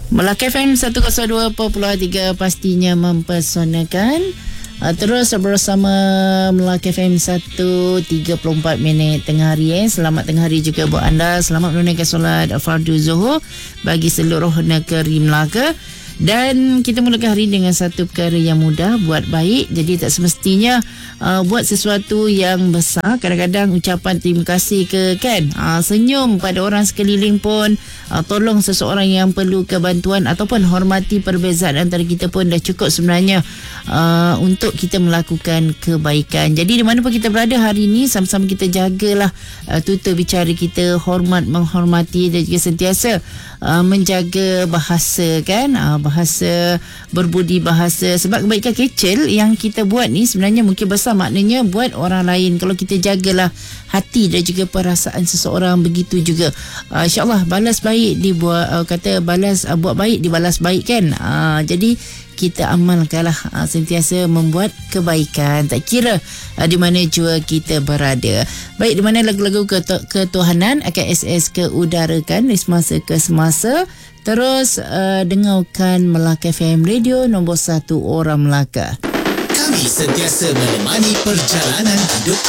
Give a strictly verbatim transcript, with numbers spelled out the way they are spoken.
Melaka F M seratus dua perpuluhan tiga pastinya mempesonakan. Uh, terus bersama Melaka F M satu tiga puluh empat minit tengah hari. Eh. Selamat tengah hari juga buat anda. Selamat menunaikan solat fardu zuhur bagi seluruh negeri Melaka. Dan kita mulakan hari dengan satu perkara yang mudah, buat baik. Jadi tak semestinya uh, buat sesuatu yang besar. Kadang-kadang ucapan terima kasih ke kan, uh, senyum pada orang sekeliling pun, uh, tolong seseorang yang perlu kebantuan ataupun hormati perbezaan antara kita pun dah cukup sebenarnya uh, untuk kita melakukan kebaikan. Jadi di mana pun kita berada hari ini, sama-sama kita jagalah uh, tutur bicara kita, hormat, menghormati dan juga sentiasa uh, menjaga bahasa kan, uh, bahasa berbudi bahasa. Sebab kebaikan kecil yang kita buat ni sebenarnya mungkin besar maknanya buat orang lain. Kalau kita jagalah hati dan juga perasaan seseorang, begitu juga uh, insyaAllah balas baik dibuat, uh, kata balas uh, buat baik dibalas baik kan. uh, jadi kita amalkanlah uh, sentiasa membuat kebaikan, tak kira uh, di mana jua kita berada. Baik, di mana lagu-lagu ketu- ketuhanan akan S S ke udarakan dari semasa ke semasa. Terus uh, dengarkan Melaka F M Radio nombor satu orang Melaka. Kami sentiasa menemani perjalanan hidup